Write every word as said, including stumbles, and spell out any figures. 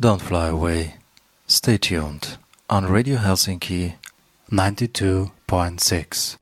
Don't fly away. Stay tuned on Radio Helsinki ninety-two point six.